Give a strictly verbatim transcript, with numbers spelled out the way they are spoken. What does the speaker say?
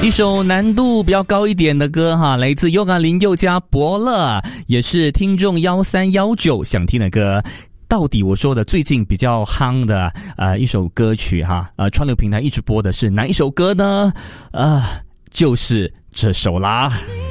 一首难度比较高一点的歌哈，来自Yoga林宥嘉伯乐，也是听众一三一九想听的歌。到底我说的最近比较夯的呃一首歌曲哈，呃串流平台一直播的是哪一首歌呢？呃就是这首啦。